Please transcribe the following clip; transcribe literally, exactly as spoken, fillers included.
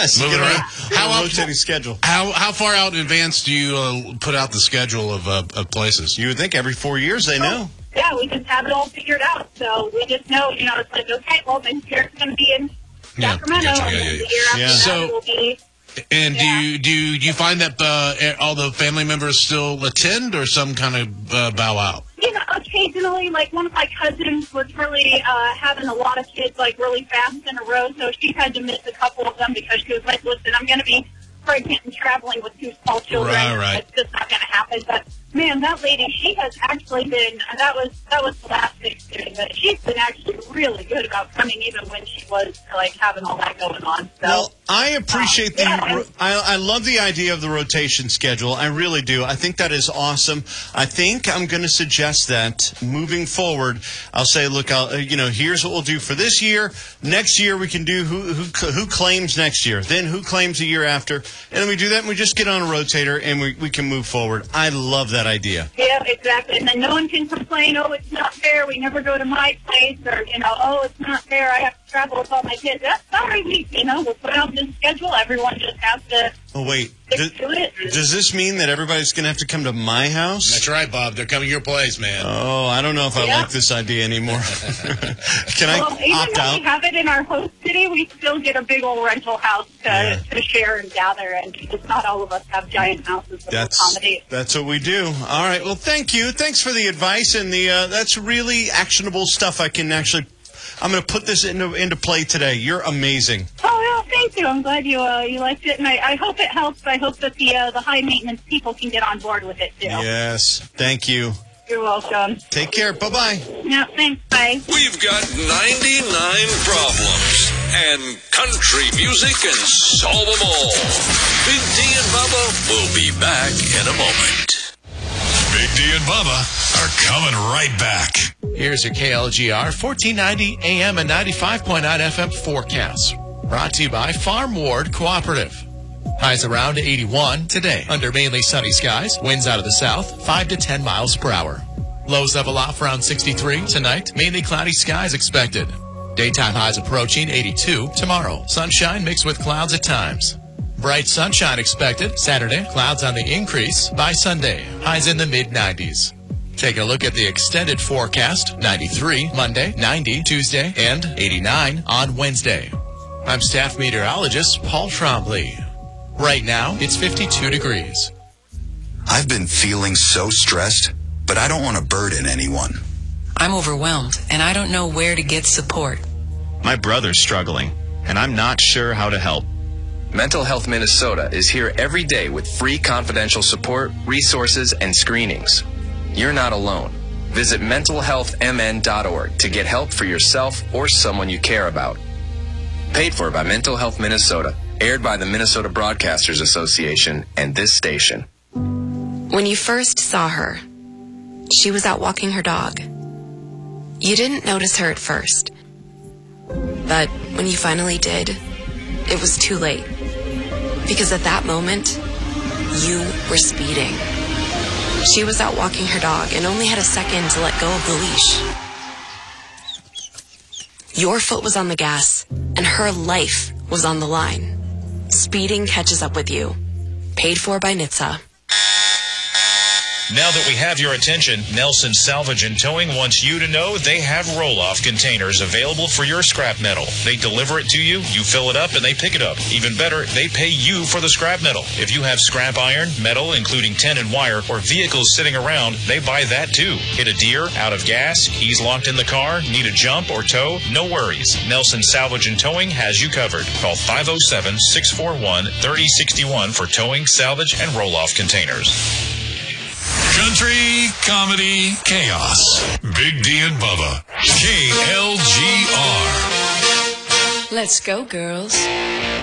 Yes, moving around. How out, rotating schedule. How how far out in advance do you uh, put out the schedule of uh, of places? You would think every four years they know. Yeah, we just have it all figured out. So we just know, you know, it's like, okay, well, this year's going to be in Sacramento. Yeah, gotcha. yeah, and yeah, the yeah. year after yeah. that So, will be... And yeah. do you do you, do you find that uh, all the family members still attend, or some kind of uh, bow out? You know, occasionally, like, one of my cousins was really uh, having a lot of kids, like, really fast in a row, so she had to miss a couple of them because she was like, listen, I'm going to be pregnant and traveling with two small children. Right, right. It's just not going to happen. But, man, that lady, she has actually been, that was that was the last Thanksgiving, but she's been actually really good about coming even when she was, like, having all that going on. So. Well, I appreciate the, yeah, ro- I, I love the idea of the rotation schedule. I really do. I think that is awesome. I think I'm going to suggest that moving forward, I'll say, look, I'll, uh, you know, here's what we'll do for this year. Next year we can do who, who, who claims next year, then who claims the year after. And then we do that and we just get on a rotator and we, we can move forward. I love that idea. Yeah, exactly. And then no one can complain, oh, it's not fair, we never go to my place, or, you know, oh, it's not fair, I have to travel with all my kids. That's sorry, we, you know, we'll put out this schedule, everyone just has to Oh, wait. stick Does, to it. does this mean that everybody's going to have to come to my house? That's right, Bob. They're coming to your place, man. Oh, I don't know if I Yeah. like this idea anymore. Can I Well, even opt though out? we have it in our host city, we still get a big old rental house to, Yeah. to share and gather, and just not all of us have giant houses that will That's accommodate. that's what we do. All right. Well, thank you. Thanks for the advice and the. Uh, that's really actionable stuff. I can actually. I'm going to put this into into play today. You're amazing. Oh, yeah, thank you. I'm glad you uh, you liked it, and I, I hope it helps. I hope that the uh, the high maintenance people can get on board with it too. Yes. Thank you. You're welcome. Take care. Bye bye. Yeah, thanks. Bye. We've got ninety-nine problems and country music can solve them all. Big D and Bubba will be back in a moment. Big D and Bubba are coming right back. Here's your K L G R fourteen ninety A M and ninety-five point nine F M forecast. Brought to you by Farm Ward Cooperative. Highs around eighty-one today under mainly sunny skies. Winds out of the south, five to ten miles per hour. Lows level off around sixty-three tonight. Mainly cloudy skies expected. Daytime highs approaching eighty-two tomorrow. Sunshine mixed with clouds at times. Bright sunshine expected Saturday. Clouds on the increase by Sunday. Highs in the mid nineties. Taking a look at the extended forecast. ninety-three Monday, ninety Tuesday, and eighty-nine on Wednesday. I'm staff meteorologist Paul Trombley. Right now, it's fifty-two degrees. I've been feeling so stressed, but I don't want to burden anyone. I'm overwhelmed, and I don't know where to get support. My brother's struggling, and I'm not sure how to help. Mental Health Minnesota is here every day with free confidential support, resources, and screenings. You're not alone. Visit mental health m n dot org to get help for yourself or someone you care about. Paid for by Mental Health Minnesota. Aired by the Minnesota Broadcasters Association and this station. When you first saw her, she was out walking her dog. You didn't notice her at first. But when you finally did, it was too late. Because at that moment, you were speeding. She was out walking her dog and only had a second to let go of the leash. Your foot was on the gas, and her life was on the line. Speeding catches up with you. Paid for by N H T S A. Now that we have your attention, Nelson Salvage and Towing wants you to know they have roll-off containers available for your scrap metal. They deliver it to you, you fill it up, and they pick it up. Even better, they pay you for the scrap metal. If you have scrap iron, metal, including tin and wire, or vehicles sitting around, they buy that too. Hit a deer, out of gas, keys locked in the car, need a jump or tow? No worries. Nelson Salvage and Towing has you covered. Call five oh seven, six four one, three oh six one for towing, salvage, and roll-off containers. Country, comedy, chaos. Big D and Bubba. K L G R. Let's go, girls.